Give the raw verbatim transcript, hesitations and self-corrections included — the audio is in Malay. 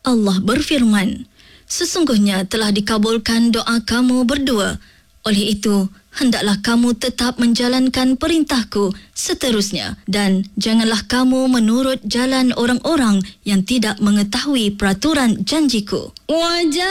Allah berfirman, sesungguhnya telah dikabulkan doa kamu berdua. Oleh itu, hendaklah kamu tetap menjalankan perintahku seterusnya dan janganlah kamu menurut jalan orang-orang yang tidak mengetahui peraturan janjiku. Wajah